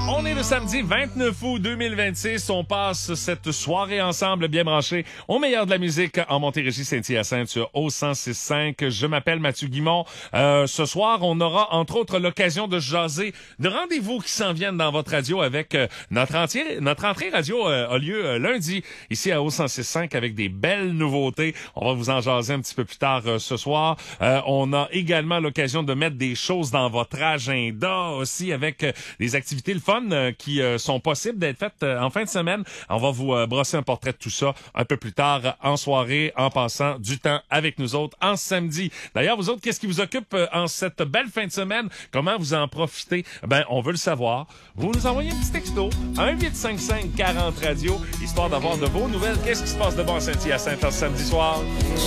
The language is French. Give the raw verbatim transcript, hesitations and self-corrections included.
On est le samedi vingt-neuf août deux mille vingt-six. On passe cette soirée ensemble, bien branchés, au meilleur de la musique en Montérégie, Saint-Hyacinthe sur O cent six cinq. Je m'appelle Mathieu Guimond. Euh, ce soir, on aura entre autres l'occasion de jaser de rendez-vous qui s'en viennent dans votre radio avec euh, notre entier, notre entrée radio euh, a lieu euh, lundi ici à O cent six cinq avec des belles nouveautés. On va vous en jaser un petit peu plus tard euh, ce soir. Euh, on a également l'occasion de mettre des choses dans votre agenda aussi avec euh, des activités le fun euh, qui euh, sont possibles d'être faites euh, en fin de semaine. On va vous euh, brosser un portrait de tout ça un peu plus tard euh, en soirée en passant du temps avec nous autres en samedi. D'ailleurs, vous autres, qu'est-ce qui vous occupe euh, en cette belle fin de semaine? Comment vous en profitez? Ben, on veut le savoir. Vous nous envoyez un petit texto un huit cinq cinq quarante radio histoire d'avoir de vos nouvelles. Qu'est-ce qui se passe de bon à Saint-Hyacinthe en ce samedi soir?